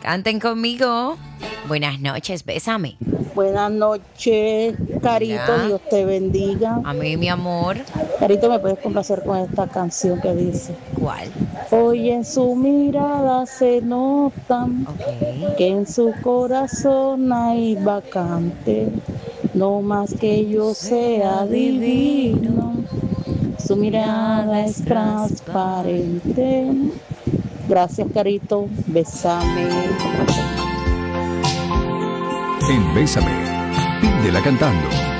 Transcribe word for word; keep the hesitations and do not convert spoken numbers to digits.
Canten conmigo. Buenas noches, bésame. Buenas noches, Carito, Hola. Dios te bendiga. A mí, mi amor. Carito, ¿me puedes complacer con esta canción que dice? ¿Cuál? Hoy en su mirada se notan Ok. que en su corazón hay vacante, no más que yo sea divino, su mirada es transparente. Gracias, Carito, besame. En Bésame, pídela cantando.